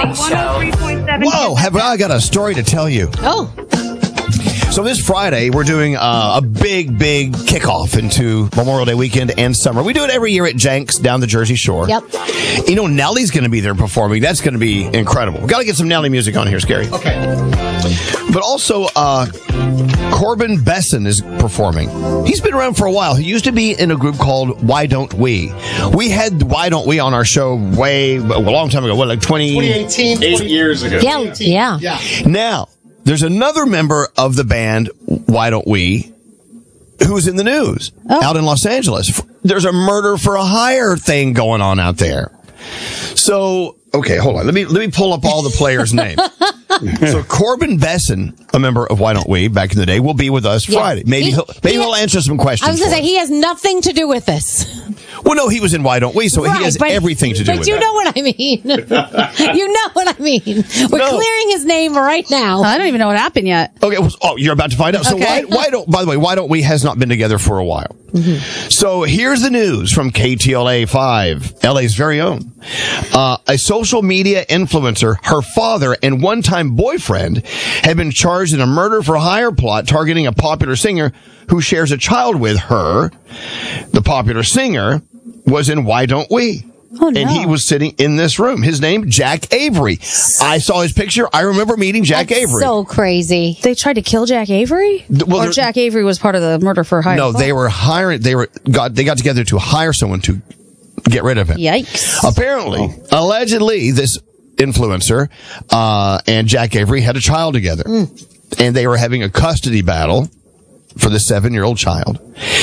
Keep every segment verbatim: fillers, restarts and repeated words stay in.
Morning Show. Whoa, have I got a story to tell you. Oh. So this Friday, we're doing uh, a big, big kickoff into Memorial Day weekend and summer. We do it every year at Jenks down the Jersey Shore. Yep. You know, Nelly's going to be there performing. That's going to be incredible. We've got to get some Nelly music on here, Scary. Okay. But also, uh, Corbin Besson is performing. He's been around for a while. He used to be in a group called Why Don't We? We had Why Don't We on our show way, a long time ago. What, like twenty twenty eighteen? Eight years ago. Yeah. Yeah. Yeah. Now, there's another member of the band, Why Don't We, who's in the news Oh. out in Los Angeles. There's a murder for a hire thing going on out there. So, okay, hold on. Let me let me pull up all the players' names. So Corbin Besson, a member of Why Don't We back in the day, will be with us Yeah. Friday. Maybe He- he, will maybe he- he'll answer some questions. I was going to for say, us. he has nothing to do with this. Well, no, he was in Why Don't We, so he Right, has but- everything to do but with you that. know what I mean. You know what I mean. We're No. clearing his name right now. I don't even know what happened yet. Okay, well, oh, you're about to find out. So Okay. why, why don't, by the way, Why Don't We has not been together for a while. Mm-hmm. So here's the news from K T L A five, L A's very own. Uh, a social media influencer, her father, and one-time boyfriend have been charged in a murder for hire plot targeting a popular singer who shares a child with her. The popular singer was in Why Don't We? Oh, no. And he was sitting in this room. His name, Jack Avery. I saw his picture. I remember meeting Jack That's Avery. so crazy. They tried to kill Jack Avery? Th- well, or there- Jack Avery was part of the murder for hire? No, they were hiring. They were got. They got together to hire someone to get rid of him. Yikes. Apparently, allegedly, this influencer uh, and Jack Avery had a child together, and they were having a custody battle for the seven-year-old child.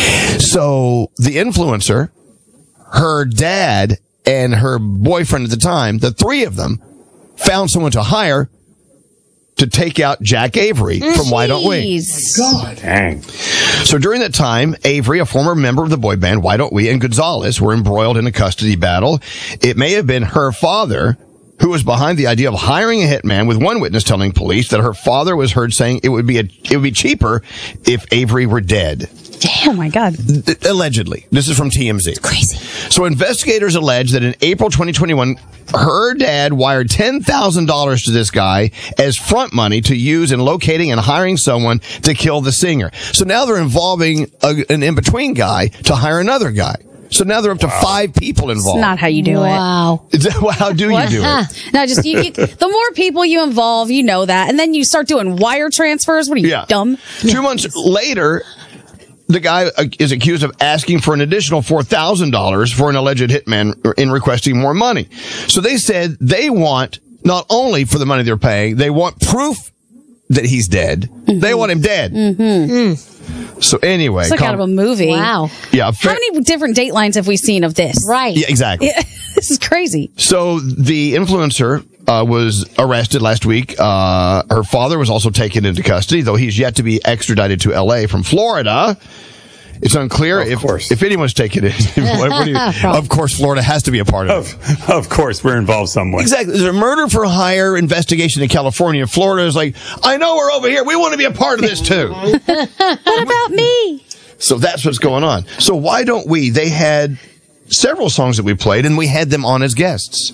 So the influencer, her dad, and her boyfriend at the time, the three of them, found someone to hire to take out Jack Avery from Why Don't We? Jeez. God. Dang. So during that time, Avery, a former member of the boy band Why Don't We, and Gonzalez were embroiled in a custody battle. It may have been her father who was behind the idea of hiring a hitman, with one witness telling police that her father was heard saying it would be a, it would be cheaper if Avery were dead. Oh, my God. Allegedly. This is from T M Z. Crazy. So investigators allege that in April twenty twenty-one, her dad wired ten thousand dollars to this guy as front money to use in locating and hiring someone to kill the singer. So now they're involving a, an in-between guy to hire another guy. So now they're up to five people It's involved. not how you do it. Wow. Is that- well, how do you do Huh. it? No, just you, you, the more people you involve, you know that, and then you start doing wire transfers. What are you, Yeah. dumb? Two months later, the guy uh, is accused of asking for an additional four thousand dollars for an alleged hitman in requesting more money. So they said they want, not only for the money they're paying, they want proof that he's dead. Mm-hmm. They want him dead. Mm-hmm. So anyway. It's like out of a movie. Wow. Yeah. How fair- many different datelines have we seen of this? Right. yeah, exactly. This is crazy. So the influencer uh, was arrested last week. Uh, her father was also taken into custody, though he's yet to be extradited to L A from Florida. It's unclear Of if course. if anyone's taken it. What- what do you- of course, Florida has to be a part of it. Of, of course, we're involved some way. Exactly. There's a murder for hire investigation in California. Florida is like, I know we're over here. We want to be a part of this too. What about me? So that's what's going on. So Why Don't We? They had several songs that we played, and we had them on as guests.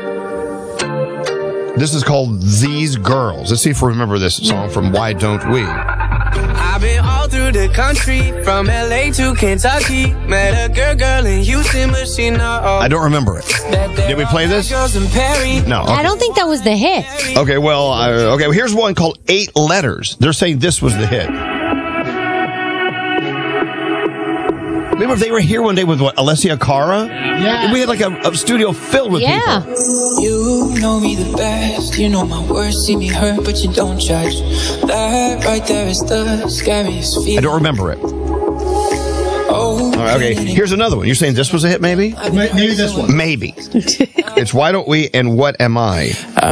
This is called These Girls. Let's see if we remember this song from Why Don't We? I've been all through the country, from L A to Kentucky. Met a good girl in Houston, but she not all I don't remember it. Did we play this? girls in Perry. No. I don't think that was the hit. Okay, well, uh, okay. Well, here's one called Eight Letters. They're saying this was the hit. Remember, they were here one day with what, Alessia Cara? Yeah. We had like a, a studio filled with Yeah. people. You know me the best. You know my words, see me hurt, but you don't judge. That right there is the scariest feeling. I don't remember it. Oh, All right, okay, here's another one. You're saying this was a hit, maybe? Maybe this one. Maybe. It's Why Don't We and What Am I?